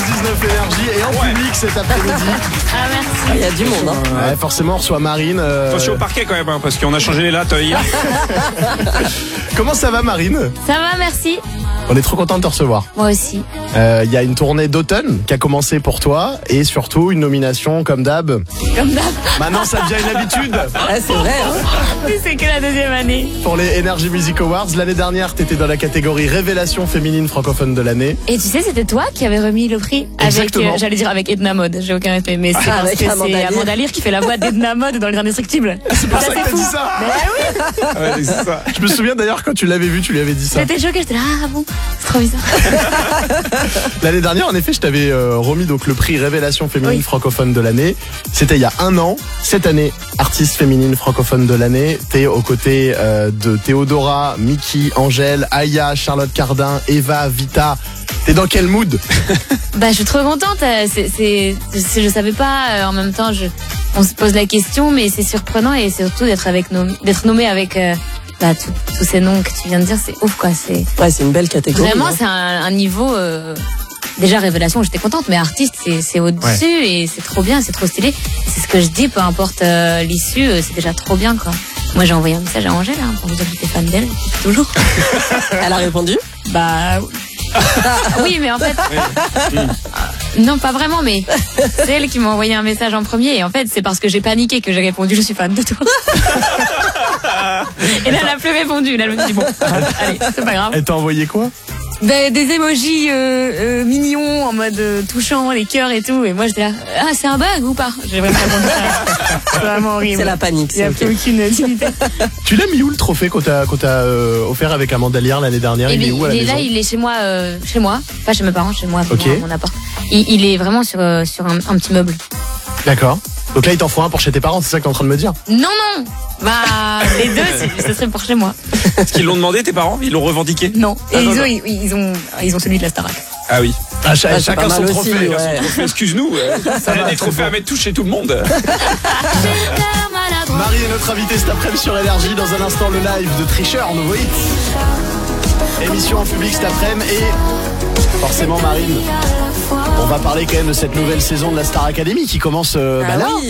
16-19 énergie et en public cet après-midi. Ah, merci. Il y a du monde. Hein. Ouais, forcément, on reçoit Marine. Attention au parquet quand même, hein, parce qu'on a changé les lattes hier. Comment ça va, Marine? Ça va, merci. On est trop content de te recevoir. Moi aussi. Il y a une tournée d'automne qui a commencé pour toi et surtout une nomination comme d'hab. Comme d'hab. Maintenant, ça devient une habitude. Ah, c'est vrai, hein. C'est que la deuxième année. Pour les Energy Music Awards, l'année dernière, t'étais dans la catégorie Révélation féminine francophone de l'année. Et tu sais, c'était toi qui avais remis le prix Exactement. avec, j'allais dire avec Edna Mode, j'ai aucun respect, mais c'est parce avec que Amanda c'est Lear. Amanda Lear qui fait la voix d'Edna Mode dans Les Indestructibles. C'est pour ça que t'as fou. dit ça. Ouais, c'est ça. Je me souviens d'ailleurs quand tu l'avais vu, tu lui avais dit ça. J'étais choquée, j'étais là, ah bon, c'est trop bizarre. L'année dernière, en effet, je t'avais remis donc le prix Révélation féminine Oui. francophone de l'année. C'était il y a un an. Cette année, artiste féminine francophone de l'année. T'es aux côtés de Théodora, Mickey, Angèle, Aya, Charlotte Cardin, Eva, Vita. T'es dans quel mood? Bah, je suis trop contente. Je savais pas. En même temps, on se pose la question, mais c'est surprenant et surtout d'être nommé avec tous ces noms que tu viens de dire, c'est ouf quoi. Ouais, c'est une belle catégorie. Vraiment, hein. c'est un niveau. Déjà Révélation, j'étais contente, mais artiste, c'est au-dessus et c'est trop bien, c'est trop stylé. Et c'est ce que je dis, peu importe l'issue, c'est déjà trop bien quoi. Moi, j'ai envoyé un message à Angèle pour vous dire que j'étais fan d'elle, toujours. Elle a répondu. Bah oui, mais en fait, non, pas vraiment, mais c'est elle qui m'a envoyé un message en premier. Et en fait, c'est parce que j'ai paniqué que j'ai répondu, je suis fan de toi. Et là, elle a plus répondu. Là, elle me dit bon, allez, c'est pas grave. Elle t'a envoyé quoi? Des emojis mignons en mode touchant, les cœurs et tout. Et moi, j'étais là, ah, c'est un bug ou pas? J'ai vraiment répondu ça. C'est vraiment horrible. C'est la panique. Il n'y a c'est plus ok. aucune dignité. Tu l'as mis où le trophée qu'on t'a offert avec Amanda Lear l'année dernière? Et Il est où à la maison? là, il est chez moi, pas chez mes parents, chez moi, Ok. mon appart. Il est vraiment sur un petit meuble. D'accord. Donc là, il t'en faut un pour chez tes parents, c'est ça que t'es en train de me dire? Non, bah les deux, ce serait pour chez moi. Est-ce qu'ils l'ont demandé, tes parents? Ils l'ont revendiqué? Non. Et Ah, non, ils ont celui de la Starac. Ah oui. Ah, c'est chacun pas son mal trophée. aussi, ouais. Excuse-nous, ça a des trophées à mettre tout chez tout le monde. Marie est notre invitée cet après-midi sur Énergie. Dans un instant, le live de Tricheur, nouveau hit. Émission en public cet après-midi et forcément Marine. On va parler quand même de cette nouvelle saison de la Star Academy qui commence là. oui.